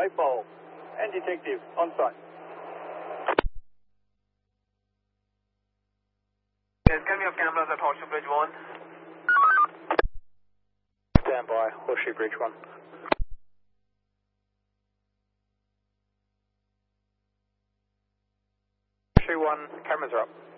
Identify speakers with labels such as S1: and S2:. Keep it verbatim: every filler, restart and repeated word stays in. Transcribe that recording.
S1: Flagpole and detective on site.
S2: Yes, can we have cameras at Horseshoe Bridge one?
S3: Stand by, Horseshoe Bridge one. Horseshoe one, cameras are up.